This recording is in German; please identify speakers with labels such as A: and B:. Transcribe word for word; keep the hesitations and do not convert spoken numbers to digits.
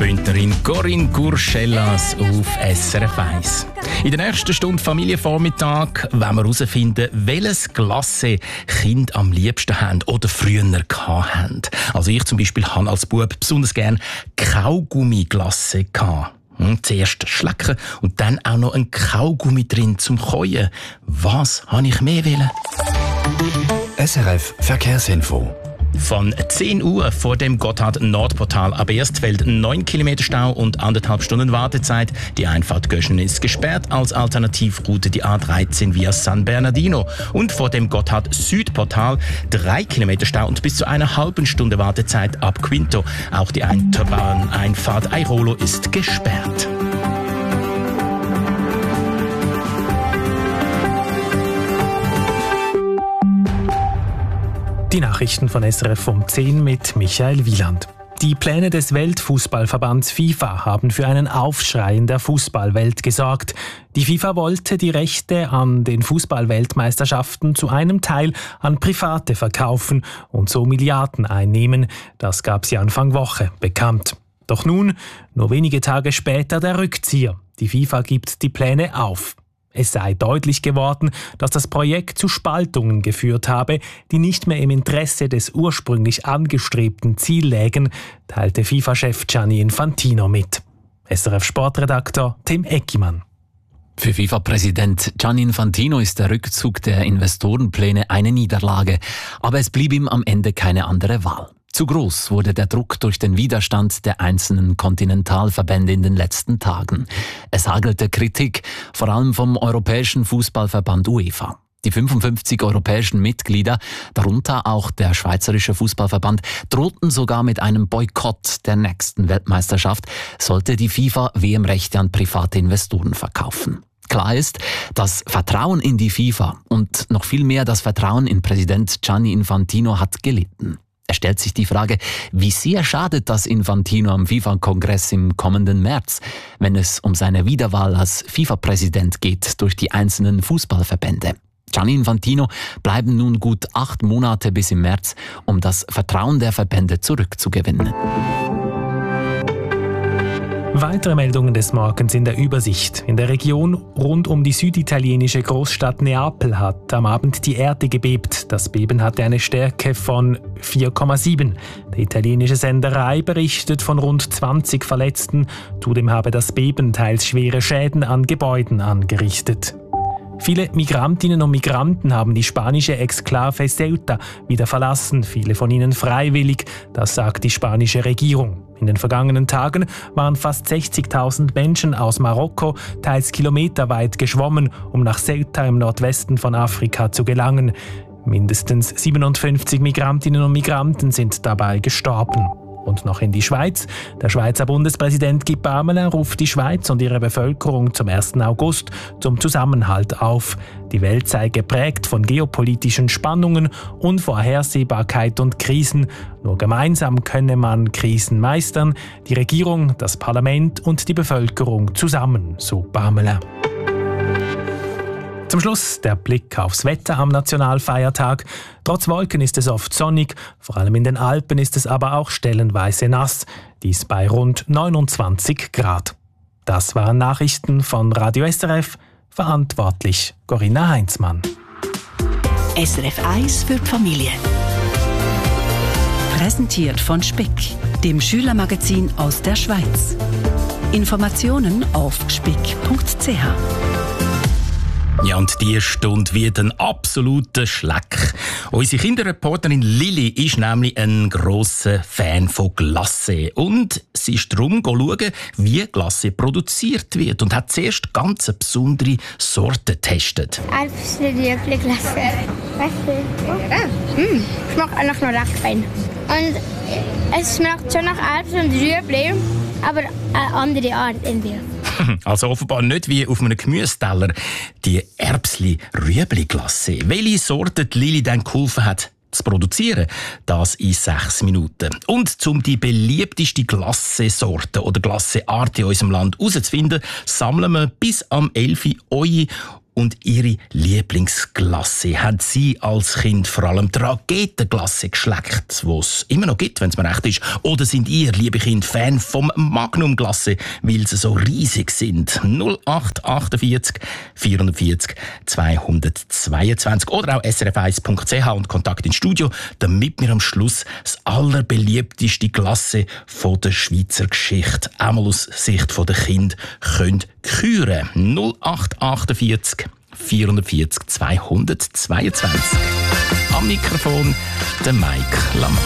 A: Bündnerin Corinne Gurschellas auf S R F eins. In der nächsten Stunde Familienvormittag wollen wir herausfinden, welches Glacé Kinder am liebsten haben oder früher hatten. Also ich zum Beispiel habe als Bub besonders gerne Kaugummi-Glacé gehabt. Hm, zuerst schlecken und dann auch noch ein Kaugummi drin zum Käuen. Was habe ich mehr wollen?
B: S R F Verkehrsinfo.
A: Von zehn Uhr vor dem Gotthard-Nordportal ab Erstfeld neun Kilometer Stau und anderthalb Stunden Wartezeit. Die Einfahrt Göschen ist gesperrt, als Alternativroute die A dreizehn via San Bernardino. Und vor dem Gotthard-Südportal drei Kilometer Stau und bis zu einer halben Stunde Wartezeit ab Quinto. Auch die Autobahneinfahrt Airolo ist gesperrt.
C: Die Nachrichten von S R F um zehn mit Michael Wieland. Die Pläne des Weltfußballverbands FIFA haben für einen Aufschrei in der Fußballwelt gesorgt. Die FIFA wollte die Rechte an den Fußballweltmeisterschaften zu einem Teil an Private verkaufen und so Milliarden einnehmen. Das gab sie Anfang Woche bekannt. Doch nun, nur wenige Tage später, der Rückzieher. Die FIFA gibt die Pläne auf. Es sei deutlich geworden, dass das Projekt zu Spaltungen geführt habe, die nicht mehr im Interesse des ursprünglich angestrebten Ziels lägen, teilte FIFA-Chef Gianni Infantino mit. S R F-Sportredaktor Tim Eckimann.
D: Für FIFA-Präsident Gianni Infantino ist der Rückzug der Investorenpläne eine Niederlage, aber es blieb ihm am Ende keine andere Wahl. Zu groß wurde der Druck durch den Widerstand der einzelnen Kontinentalverbände in den letzten Tagen. Es hagelte Kritik, vor allem vom Europäischen Fußballverband UEFA. Die fünfundfünfzig europäischen Mitglieder, darunter auch der Schweizerische Fußballverband, drohten sogar mit einem Boykott der nächsten Weltmeisterschaft, sollte die FIFA W M-Rechte an private Investoren verkaufen. Klar ist, das Vertrauen in die FIFA und noch viel mehr das Vertrauen in Präsident Gianni Infantino hat gelitten. Es stellt sich die Frage, wie sehr schadet das Infantino am FIFA-Kongress im kommenden März, wenn es um seine Wiederwahl als FIFA-Präsident geht durch die einzelnen Fußballverbände. Gianni Infantino bleiben nun gut acht Monate bis im März, um das Vertrauen der Verbände zurückzugewinnen.
C: Weitere Meldungen des Morgens in der Übersicht. In der Region rund um die süditalienische Großstadt Neapel hat am Abend die Erde gebebt. Das Beben hatte eine Stärke von vier Komma sieben. Der italienische Sender Rai berichtet von rund zwanzig Verletzten. Zudem habe das Beben teils schwere Schäden an Gebäuden angerichtet. Viele Migrantinnen und Migranten haben die spanische Exklave Ceuta wieder verlassen, viele von ihnen freiwillig, das sagt die spanische Regierung. In den vergangenen Tagen waren fast sechzigtausend Menschen aus Marokko teils kilometerweit geschwommen, um nach Ceuta im Nordwesten von Afrika zu gelangen. Mindestens siebenundfünfzig Migrantinnen und Migranten sind dabei gestorben. Und noch in die Schweiz. Der Schweizer Bundespräsident Guy Parmelin ruft die Schweiz und ihre Bevölkerung zum ersten August zum Zusammenhalt auf. Die Welt sei geprägt von geopolitischen Spannungen, Unvorhersehbarkeit und Krisen. Nur gemeinsam könne man Krisen meistern. Die Regierung, das Parlament und die Bevölkerung zusammen, so Parmelin. Zum Schluss der Blick aufs Wetter am Nationalfeiertag. Trotz Wolken ist es oft sonnig, vor allem in den Alpen ist es aber auch stellenweise nass. Dies bei rund neunundzwanzig Grad. Das waren Nachrichten von Radio S R F, verantwortlich Corinna Heinzmann.
E: S R F eins für die Familie. Präsentiert von Speck, dem Schülermagazin aus der Schweiz. Informationen auf speck punkt c h.
A: Ja, und diese Stunde wird ein absoluter Schleck. Unsere Kinderreporterin Lili ist nämlich ein grosser Fan von Glacé. Und sie ist darum schauen, wie Glacé produziert wird und hat zuerst ganz eine besondere Sorte getestet.
F: Alpsrüebli-Glacé. Weißt du? Ja. Mm. Schmeckt einfach noch recht fein. Und es schmeckt schon nach Alps und Rüebli, aber eine andere Art irgendwie.
A: Also offenbar nicht wie auf einem Gemüsesteller. Die Erbsli-Rüebli-Glacé. Welche Sorte die Lili dann geholfen hat zu produzieren, das in sechs Minuten. Und um die beliebteste Glacé-Sorte oder Glacé-Art in unserem Land herauszufinden, sammeln wir bis am elf Uhr eure und ihre Lieblingsglasse. Haben Sie als Kind vor allem Trageten-Glasse geschleckt, die es immer noch gibt, wenn es mir recht ist? Oder sind ihr, liebe Kinder, Fan vom Magnum-Glasse, weil sie so riesig sind? null acht achtundvierzig vierundvierzig zweihundertzweiundzwanzig oder auch s r f eins punkt c h und Kontakt ins Studio, damit wir am Schluss das allerbeliebteste Glasse von der Schweizer Geschichte, einmal aus Sicht der Kinder, können küren. null acht achtundvierzig vierundvierzig zweihundertzweiundzwanzig. Am Mikrofon der Mike Lamar.